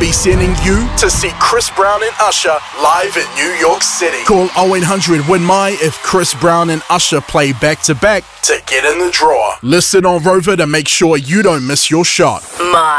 be sending you to see Chris Brown and Usher live in New York City. Call 0800 Win My if Chris Brown and Usher play back to back to get in the draw. Listen on Rover to make sure you don't miss your shot. My.